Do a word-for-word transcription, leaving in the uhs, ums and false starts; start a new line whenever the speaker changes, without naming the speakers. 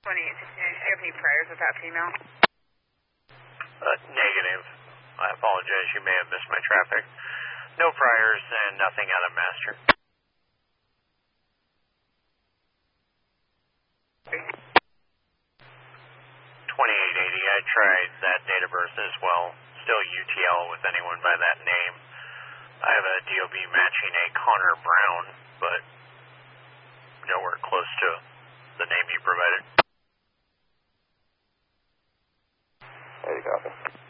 twenty-eight sixty-nine, do you have any priors with that female?
Uh, negative. I apologize, you may have missed my traffic. No priors and nothing out of master. twenty-eight eighty, I tried that date of birth as well. Still U T L with anyone by that name. I have a D O B matching a Connor Brown, but nowhere close to the name you provided.
There you go.